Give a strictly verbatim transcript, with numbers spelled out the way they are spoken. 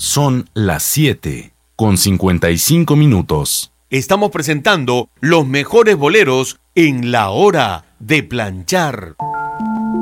Son las siete con cincuenta y cinco minutos. Estamos presentando los mejores boleros en la hora de planchar.